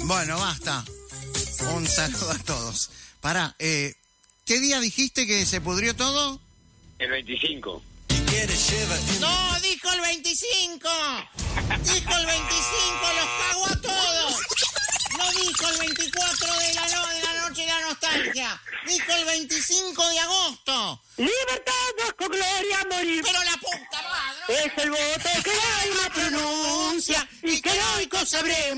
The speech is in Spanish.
Bueno, basta. Un saludo a todos. Pará, ¿qué día dijiste que se pudrió todo? El 25. No, dijo el 25. Dijo el 25, los cagó a todos. No dijo el 24 de la noche de la nostalgia. Dijo el 25 de agosto. Libertad bajo gloria morir. Pero la puta madre. Es el voto que el alma pronuncia y que hoy sabremos.